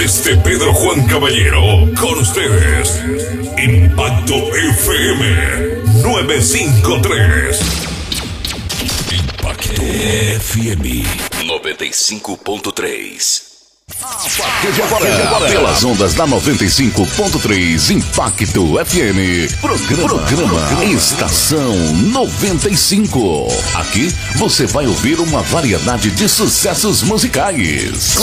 Este Pedro Juan Caballero, con ustedes. Impacto FM 953. Impacto FM 95.3. A partir de agora, pelas ondas da 95.3 Impacto FM, programa Estação 95. Aqui você vai ouvir uma variedade de sucessos musicais.